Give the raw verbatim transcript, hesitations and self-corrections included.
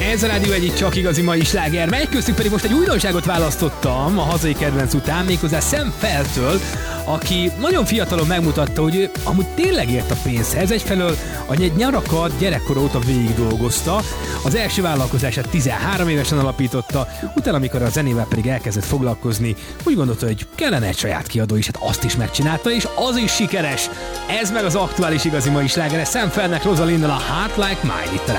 Ez a Rádió egyik csak igazi mai sláger, mely köztük pedig most egy újdonságot választottam a hazai kedvenc után, méghozzá Sam Feltől, aki nagyon fiatalon megmutatta, hogy ő amúgy tényleg ért a pénzhez. Egyfelől a nyarakat gyerekkor óta végig dolgozta, az első vállalkozását tizenhárom évesen alapította, utána, amikor a zenével pedig elkezdett foglalkozni, úgy gondolta, hogy kellene egy saját kiadó is, hát azt is megcsinálta, és az is sikeres. Ez meg az aktuális igazi mai sláger, Sam Feltnek Rosalind-nal a Heart Like Mine itt a